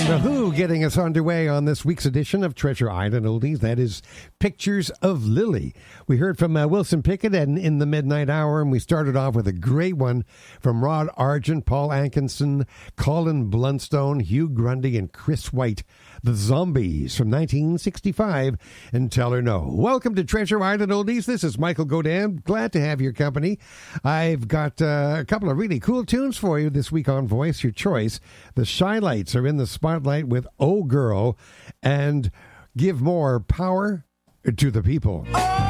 The Who getting us underway on this week's edition of Treasure Island Oldies. That is Pictures of Lily. We heard from Wilson Pickett and In the Midnight Hour, and we started off with a great one from Rod Argent, Paul Atkinson, Colin Blunstone, Hugh Grundy, and Chris White. The Zombies from 1965 and Tell Her No. Welcome to Treasure Island Oldies. This is Michael Godin. Glad to have your company. I've got a couple of really cool tunes for you this week on Voice Your Choice. The Shy-Lights are in the spotlight with Oh Girl and Give More Power to the People. Oh!